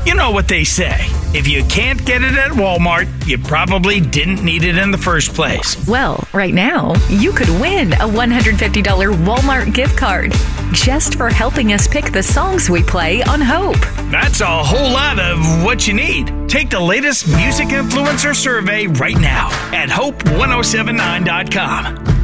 You know what they say. If you can't get it at Walmart, you probably didn't need it in the first place. Well, right now, you could win a $150 Walmart gift card just for helping us pick the songs we play on Hope. That's a whole lot of what you need. Take the latest music influencer survey right now at hope1079.com.